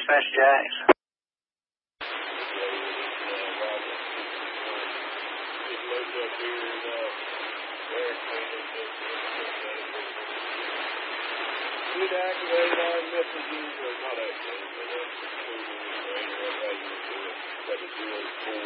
Dispatch Jax. Did activate our messages or not activate? That's 0.4.